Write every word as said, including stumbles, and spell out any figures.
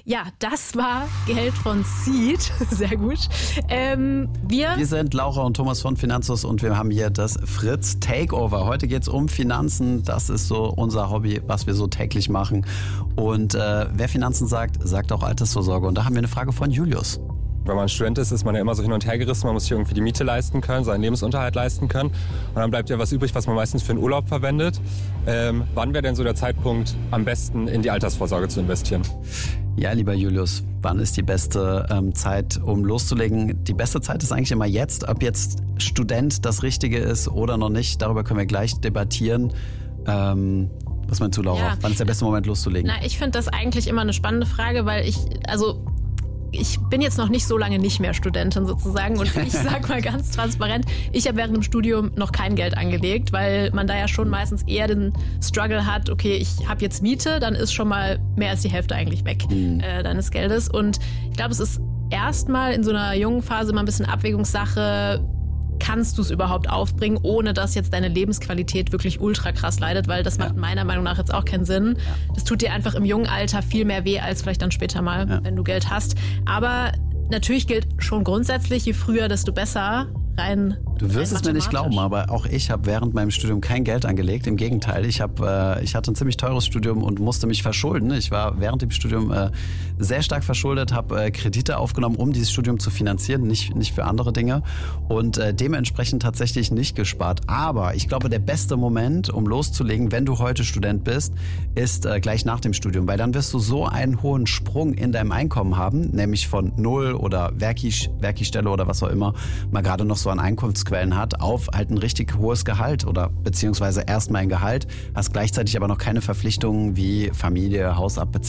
Ja, das war Geld von Seed. Sehr gut. Ähm, wir, wir sind Laura und Thomas von Finanzus und wir haben hier das Fritz Takeover. Heute geht es um Finanzen. Das ist so unser Hobby, was wir so täglich machen. Und äh, wer Finanzen sagt, sagt auch Altersvorsorge. Und da haben wir eine Frage von Julius. Wenn man Student ist, ist man ja immer so hin und her gerissen. Man muss sich irgendwie die Miete leisten können, seinen Lebensunterhalt leisten können. Und dann bleibt ja was übrig, was man meistens für den Urlaub verwendet. Ähm, wann wäre denn so der Zeitpunkt, am besten in die Altersvorsorge zu investieren? Ja, lieber Julius, wann ist die beste ähm, Zeit, um loszulegen? Die beste Zeit ist eigentlich immer jetzt. Ob jetzt Student das Richtige ist oder noch nicht, darüber können wir gleich debattieren. Ähm, was meinst du, Laura? Ja. Wann ist der beste Moment loszulegen? Na, ich finde das eigentlich immer eine spannende Frage, weil ich, also ich bin jetzt noch nicht so lange nicht mehr Studentin sozusagen und ich sag mal ganz transparent, ich habe während dem Studium noch kein Geld angelegt, weil man da ja schon meistens eher den Struggle hat, okay, ich habe jetzt Miete, dann ist schon mal mehr als die Hälfte eigentlich weg mhm. äh, deines Geldes und ich glaube, es ist erstmal in so einer jungen Phase mal ein bisschen Abwägungssache, kannst du es überhaupt aufbringen, ohne dass jetzt deine Lebensqualität wirklich ultra krass leidet, weil das macht ja. meiner Meinung nach jetzt auch keinen Sinn. Ja. Das tut dir einfach im jungen Alter viel mehr weh, als vielleicht dann später mal, ja. wenn du Geld hast. Aber natürlich gilt schon grundsätzlich, je früher, desto besser. Rein, du wirst es mir nicht glauben, aber auch ich habe während meinem Studium kein Geld angelegt. Im Gegenteil, ich, hab, äh, ich hatte ein ziemlich teures Studium und musste mich verschulden. Ich war während dem Studium äh, sehr stark verschuldet, habe äh, Kredite aufgenommen, um dieses Studium zu finanzieren, nicht, nicht für andere Dinge und äh, dementsprechend tatsächlich nicht gespart. Aber ich glaube, der beste Moment, um loszulegen, wenn du heute Student bist, ist äh, gleich nach dem Studium, weil dann wirst du so einen hohen Sprung in deinem Einkommen haben, nämlich von Null oder Werki, Werki-Stelle oder was auch immer, mal gerade noch so an Einkunftsquellen hat, auf halt ein richtig hohes Gehalt oder beziehungsweise erstmal ein Gehalt, hast gleichzeitig aber noch keine Verpflichtungen wie Familie, Haus abbezahlen.